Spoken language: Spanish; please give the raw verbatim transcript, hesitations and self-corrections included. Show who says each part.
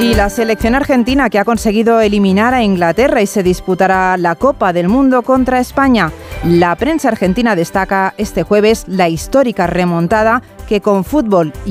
Speaker 1: Y la selección argentina, que ha conseguido eliminar a Inglaterra y se disputará la Copa del Mundo contra España. La prensa argentina destaca este jueves la histórica remontada que con fútbol y